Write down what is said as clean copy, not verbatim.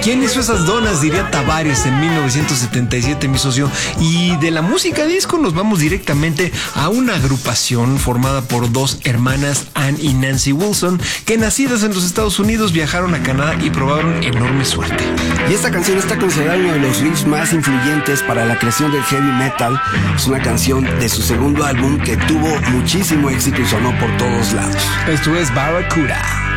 ¿Quién hizo esas donas? Diría Tavares en 1977, mi socio. Y de la música disco nos vamos directamente a una agrupación formada por dos hermanas, Ann y Nancy Wilson, que nacidas en los Estados Unidos viajaron a Canadá y probaron enorme suerte. Y esta canción está considerada uno de los riffs más influyentes para la creación del heavy metal. Es una canción de su segundo álbum que tuvo muchísimo éxito y sonó por todos lados. Esto es Barracuda.